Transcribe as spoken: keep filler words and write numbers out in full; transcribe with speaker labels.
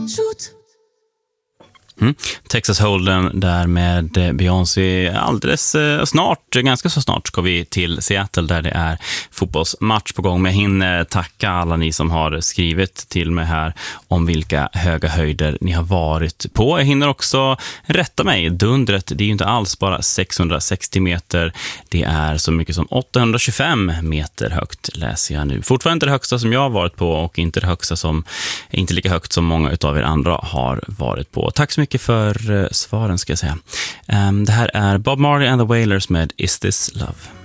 Speaker 1: Shoot.
Speaker 2: Mm. Texas Hold'em där med Beyoncé. Alldeles eh, snart, ganska så snart ska vi till Seattle där det är fotbollsmatch på gång. Men jag hinner tacka alla ni som har skrivit till mig här om vilka höga höjder ni har varit på. Jag hinner också rätta mig. Dundret, det är ju inte alls bara sexhundrasextio meter. Det är så mycket som åttahundratjugofem meter högt, läser jag nu. Fortfarande inte det högsta som jag har varit på och inte det högsta som, inte lika högt som många utav er andra har varit på. Tack så mycket för svaren, ska jag säga. Um, det här är Bob Marley and the Wailers med Is This Love?